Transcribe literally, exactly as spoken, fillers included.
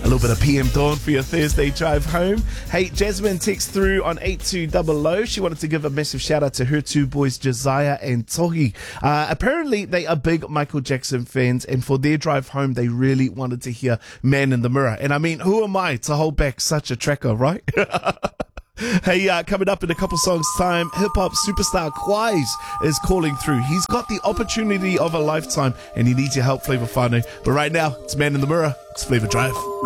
little bit of P M Dawn for your Thursday drive home. Hey, Jasmine texts through on eight two zero zero. She wanted to give a massive shout out to her two boys, Josiah and Tohi. Uh, apparently, they are big Michael Jackson fans, and for their drive home, they really wanted to hear Man in the Mirror. And I mean, who am I to hold back such a tracker, right? Hey, uh, coming up in a couple songs' time, hip-hop superstar Quais is calling through. He's got the opportunity of a lifetime, and he needs your help, Flavor Whānau. But right now, it's Man in the Mirror. It's Flavor Drive.